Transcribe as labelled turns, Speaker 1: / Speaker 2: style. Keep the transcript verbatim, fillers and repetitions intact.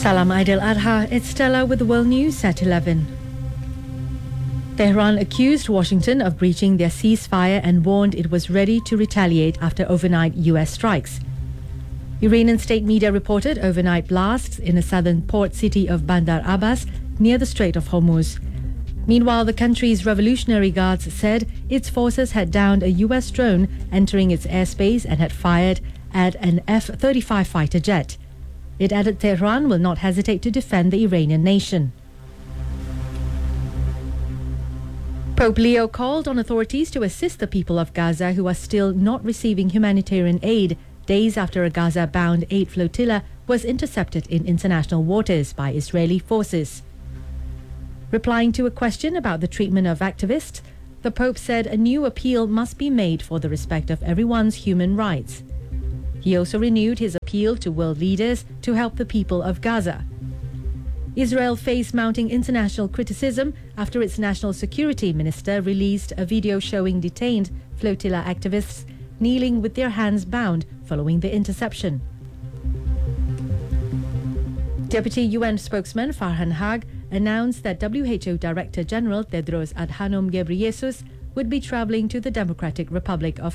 Speaker 1: Salam Eid al-Adha, it's Stella with the World News at eleven. Tehran accused Washington of breaching their ceasefire and warned it was ready to retaliate after overnight U S strikes. Iranian state media reported overnight blasts in the southern port city of Bandar Abbas near the Strait of Hormuz. Meanwhile, the country's Revolutionary Guards said its forces had downed a U S drone entering its airspace and had fired at an F thirty-five fighter jet. It added Tehran will not hesitate to defend the Iranian nation. Pope Leo called on authorities to assist the people of Gaza who are still not receiving humanitarian aid days after a Gaza-bound aid flotilla was intercepted in international waters by Israeli forces. Replying to a question about the treatment of activists, the Pope said a new appeal must be made for the respect of everyone's human rights. He also renewed his appeal to world leaders to help the people of Gaza. Israel faced mounting international criticism after its national security minister released a video showing detained flotilla activists kneeling with their hands bound following the interception. Deputy U N spokesman Farhan Haq announced that W H O Director General Tedros Adhanom Ghebreyesus would be travelling to the Democratic Republic of